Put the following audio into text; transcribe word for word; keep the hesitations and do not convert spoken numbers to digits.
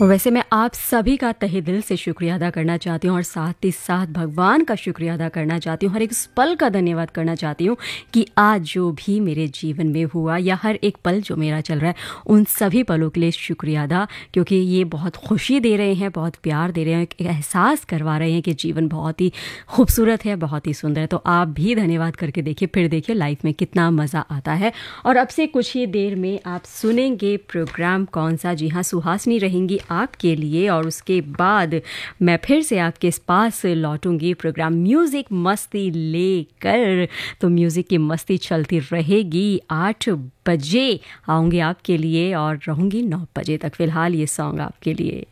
और वैसे मैं आप सभी का तहे दिल से शुक्रिया अदा करना चाहती हूँ और साथ ही साथ भगवान का शुक्रिया अदा करना चाहती हूँ, हर एक पल का धन्यवाद करना चाहती हूँ कि आज जो भी मेरे जीवन में हुआ या हर एक पल जो मेरा चल रहा है उन सभी पलों के लिए शुक्रिया अदा, क्योंकि ये बहुत खुशी दे रहे हैं, बहुत प्यार दे रहे हैं, एक एहसास करवा रहे हैं कि जीवन बहुत ही खूबसूरत है, बहुत ही सुंदर है। तो आप भी धन्यवाद करके देखिए, फिर देखिए लाइफ में कितना मज़ा आता है। और अब से कुछ ही देर में आप सुनेंगे प्रोग्राम कौन सा। जी हाँ, सुहासनी रहेंगी आपके लिए और उसके बाद मैं फिर से आपके पास लौटूंगी प्रोग्राम म्यूज़िक मस्ती लेकर। तो म्यूज़िक की मस्ती चलती रहेगी। आठ बजे आऊँगी आपके लिए और रहूँगी नौ बजे तक। फ़िलहाल ये सॉन्ग आपके लिए।